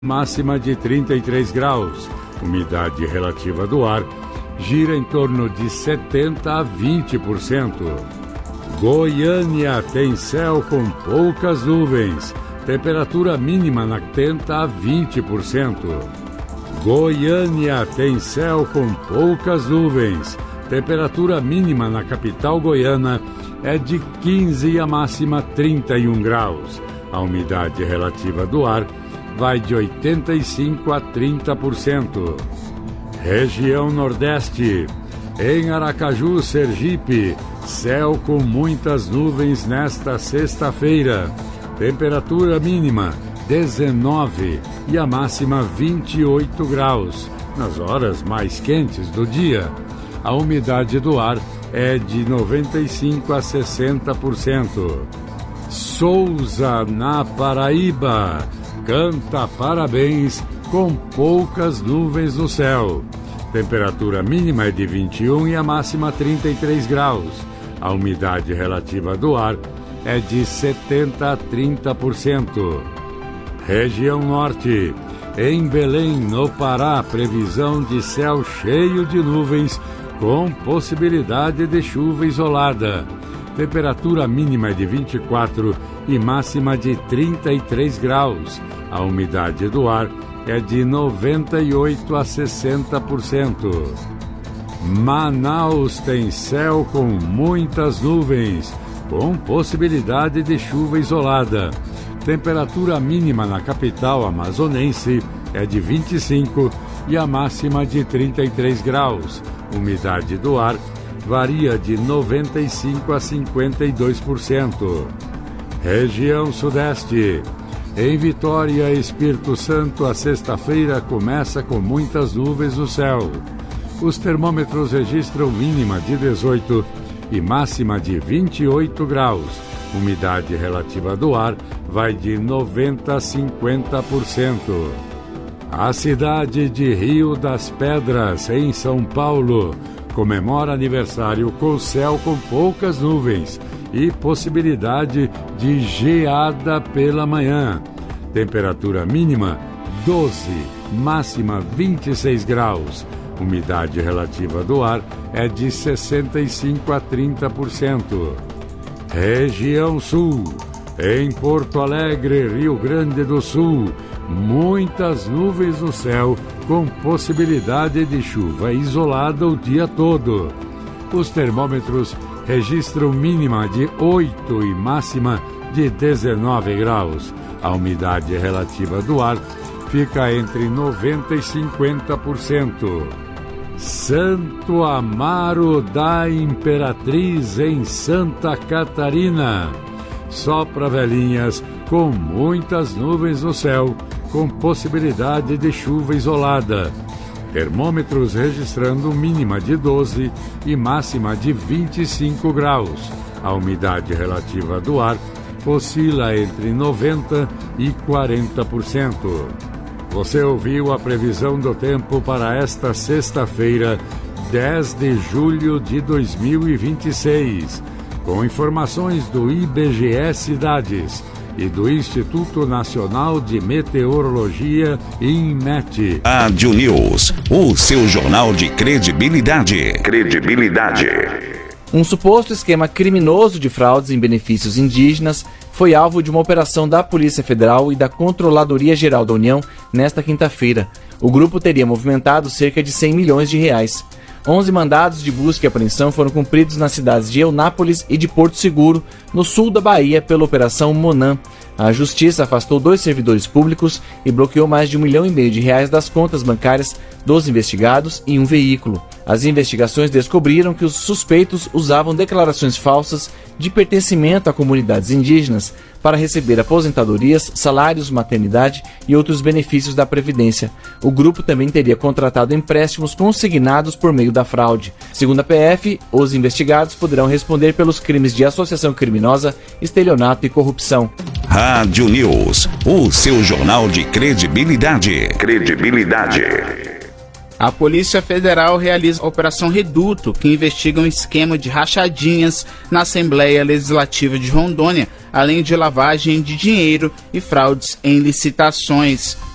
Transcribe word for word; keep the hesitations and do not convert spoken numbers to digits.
máxima de trinta e três graus. Umidade relativa do ar gira em torno de setenta a vinte por cento. Goiânia tem céu com poucas nuvens. Temperatura mínima na setenta a vinte por cento. Goiânia tem céu com poucas nuvens. Temperatura mínima na capital goiana é de quinze e a máxima trinta e um graus. A umidade relativa do ar vai de oitenta e cinco a trinta por cento. Região Nordeste. Em Aracaju, Sergipe, céu com muitas nuvens nesta sexta-feira. Temperatura mínima dezenove e a máxima vinte e oito graus. Nas horas mais quentes do dia, a umidade do ar é de noventa e cinco a sessenta por cento. Souza, na Paraíba, canta parabéns com poucas nuvens no céu. Temperatura mínima é de vinte e um e a máxima trinta e três graus. A umidade relativa do ar é de setenta a trinta por cento. Região Norte. Em Belém, no Pará, previsão de céu cheio de nuvens com possibilidade de chuva isolada. Temperatura mínima é de vinte e quatro e máxima de trinta e três graus. A umidade do ar é de noventa e oito a sessenta por cento. Manaus tem céu com muitas nuvens, com possibilidade de chuva isolada. Temperatura mínima na capital amazonense é de vinte e cinco e a máxima de trinta e três graus. Umidade do ar varia de noventa e cinco a cinquenta e dois por cento. Região Sudeste. Em Vitória, Espírito Santo, a sexta-feira começa com muitas nuvens no céu. Os termômetros registram mínima de dezoito e máxima de vinte e oito graus. Umidade relativa do ar vai de noventa a cinquenta por cento. A cidade de Rio das Pedras, em São Paulo, comemora aniversário com céu com poucas nuvens e possibilidade de geada pela manhã. Temperatura mínima doze, máxima vinte e seis graus. Umidade relativa do ar é de sessenta e cinco a trinta por cento. Região Sul. Em Porto Alegre, Rio Grande do Sul, muitas nuvens no céu com possibilidade de chuva isolada o dia todo. Os termômetros registram mínima de oito e máxima de dezenove graus. A umidade relativa do ar fica entre noventa e cinquenta por cento. Santo Amaro da Imperatriz, em Santa Catarina. Sopra velhinhas com muitas nuvens no céu, com possibilidade de chuva isolada. Termômetros registrando mínima de doze e máxima de vinte e cinco graus. A umidade relativa do ar oscila entre noventa e quarenta por cento. Você ouviu a previsão do tempo para esta sexta-feira, dez de julho de dois mil e vinte e seis, com informações do I B G E Cidades e do Instituto Nacional de Meteorologia, INMET. Rádio News, o seu jornal de credibilidade. Credibilidade. Um suposto esquema criminoso de fraudes em benefícios indígenas foi alvo de uma operação da Polícia Federal e da Controladoria Geral da União nesta quinta-feira. O grupo teria movimentado cerca de cem milhões de reais. onze mandados de busca e apreensão foram cumpridos nas cidades de Eunápolis e de Porto Seguro, no sul da Bahia, pela Operação Monan. A Justiça afastou dois servidores públicos e bloqueou mais de um milhão e meio de reais das contas bancárias dos investigados e um veículo. As investigações descobriram que os suspeitos usavam declarações falsas de pertencimento a comunidades indígenas para receber aposentadorias, salários, maternidade e outros benefícios da Previdência. O grupo também teria contratado empréstimos consignados por meio da fraude. Segundo a P F, os investigados poderão responder pelos crimes de associação criminosa, estelionato e corrupção. Rádio News, o seu jornal de credibilidade. Credibilidade. A Polícia Federal realiza a Operação Reduto, que investiga um esquema de rachadinhas na Assembleia Legislativa de Rondônia, além de lavagem de dinheiro e fraudes em licitações.